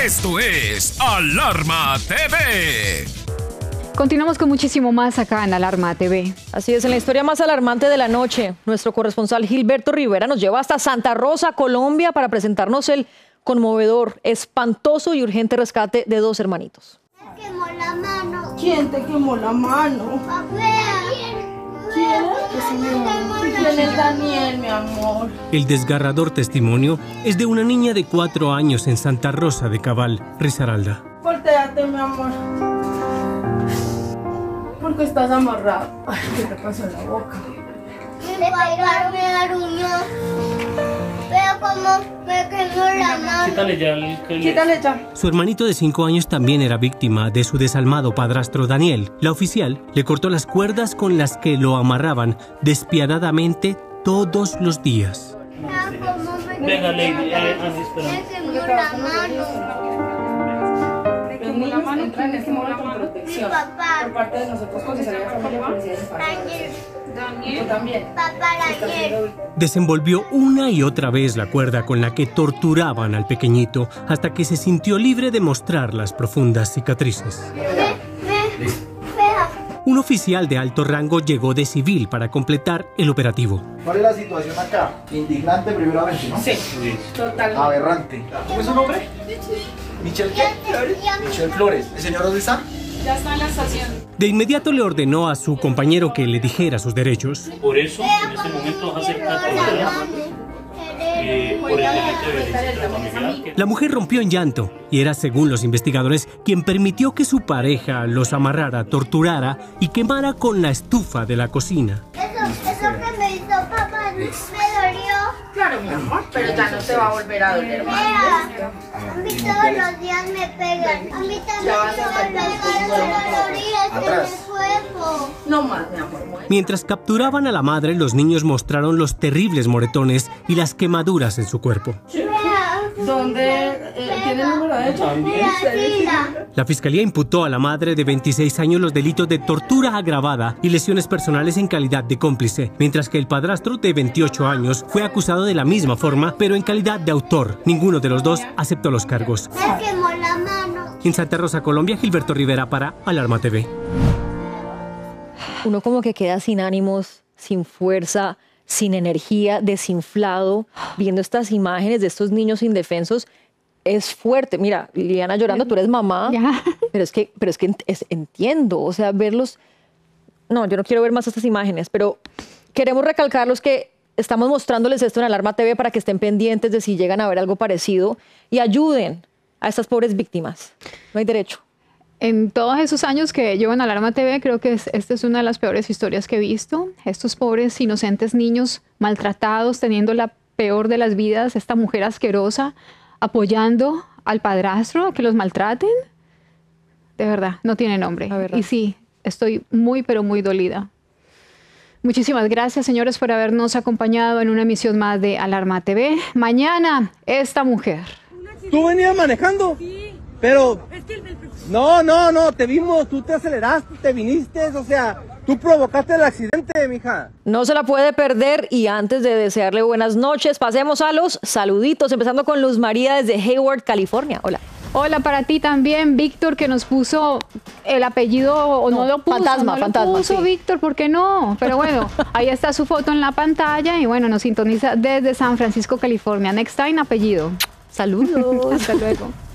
Esto es Alarma TV. Continuamos con muchísimo más acá en Alarma TV. Así es, en la historia más alarmante de la noche, nuestro corresponsal Gilberto Rivera nos lleva hasta Santa Rosa, Colombia, para presentarnos el conmovedor, espantoso y urgente rescate de dos hermanitos. Me quemó la mano. ¿Quién te quemó la mano? ¿Quién es Daniel, mi amor? El desgarrador testimonio es de una niña de 4 años en Santa Rosa de Cabal, Risaralda. Voltéate, mi amor. ¿Por qué estás amarrado? Ay, ¿qué te pasó en la boca? Me aruñó. Pero como me quemó la mano. Quítale ya. Su hermanito de 5 años también era víctima de su desalmado padrastro Daniel. La oficial le cortó las cuerdas con las que lo amarraban despiadadamente todos los días. Venga, Lady, me quemó la mano. La mano entra en este momento con protección por parte de nosotros, Comisaría de Familia, Policía de Daniel. Tú también. Papá, Daniel. Desenvolvió una y otra vez la cuerda con la que torturaban al pequeñito hasta que se sintió libre de mostrar las profundas cicatrices. Un oficial de alto rango llegó de civil para completar el operativo. ¿Cuál es la situación acá? Indignante primeramente, ¿no? Sí, totalmente. Aberrante. ¿Cómo es su nombre? ¿Michelle qué? Michelle Flores. ¿El señor dónde está? Ya está en la estación. De inmediato le ordenó a su compañero que le dijera sus derechos. Por eso, en este momento vas a aceptar por el delito de violencia intrafamiliar. La mujer rompió en llanto y era, según los investigadores, quien permitió que su pareja los amarrara, torturara y quemara con la estufa de la cocina. Eso que me hizo papá me dolió. Claro, mi amor, pero ya no te va a volver a doler más. A mí todos los días me pegan. A mí también todos los días me dolorías en el cuerpo. No más, mi amor. Mientras capturaban a la madre, los niños mostraron los terribles moretones y las quemaduras en su cuerpo. ¿Dónde tiene el número de ella? La fiscalía imputó a la madre de 26 años los delitos de tortura agravada y lesiones personales en calidad de cómplice, mientras que el padrastro de 28 años fue acusado de la misma forma, pero en calidad de autor. Ninguno de los dos aceptó los cargos. Me quemó la mano. En Santa Rosa, Colombia, Gilberto Rivera para Alarma TV. Uno como que queda sin ánimos, sin fuerza, sin energía, desinflado, viendo estas imágenes de estos niños indefensos. Es fuerte. Mira, Liliana llorando, tú eres mamá, Ya. pero es que entiendo, o sea, verlos. No, yo no quiero ver más estas imágenes, pero queremos recalcarlos que estamos mostrándoles esto en Alarma TV para que estén pendientes de si llegan a ver algo parecido y ayuden a estas pobres víctimas. No hay derecho. En todos esos años que llevo en Alarma TV, creo que esta es una de las peores historias que he visto. Estos pobres inocentes niños maltratados, teniendo la peor de las vidas, esta mujer asquerosa, apoyando al padrastro a que los maltraten. De verdad, no tiene nombre. Y sí, estoy muy, pero muy dolida. Muchísimas gracias, señores, por habernos acompañado en una emisión más de Alarma TV. Mañana, esta mujer. ¿Tú venías manejando? Sí. Pero... No, te vimos, tú te aceleraste, te viniste, o sea, tú provocaste el accidente, mija. No se la puede perder y antes de desearle buenas noches, pasemos a los saluditos, empezando con Luz María desde Hayward, California. Hola. Hola para ti también, Víctor, que nos puso el apellido, o no lo puso. Fantasma, lo puso, sí. Víctor, ¿por qué no? Pero bueno, ahí está su foto en la pantalla y bueno, nos sintoniza desde San Francisco, California. Next time, apellido. Saludos. Hasta luego.